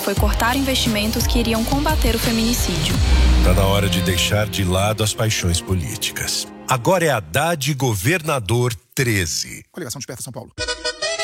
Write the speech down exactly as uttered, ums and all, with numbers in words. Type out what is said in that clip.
foi cortar investimentos que iriam combater o feminicídio. Tá na hora de deixar de lado as paixões políticas. Agora é Haddad Governador treze. Coligação Desperta São Paulo.